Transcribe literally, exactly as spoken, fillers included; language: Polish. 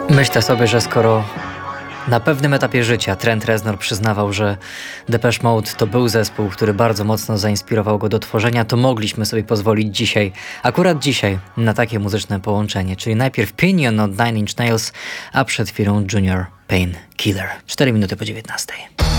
Myślę sobie, że skoro na pewnym etapie życia Trent Reznor przyznawał, że Depeche Mode to był zespół, który bardzo mocno zainspirował go do tworzenia, to mogliśmy sobie pozwolić dzisiaj, akurat dzisiaj, na takie muzyczne połączenie. Czyli najpierw Pinion od Nine Inch Nails, a przed chwilą Junior Painkiller. cztery minuty po dziewiętnastej.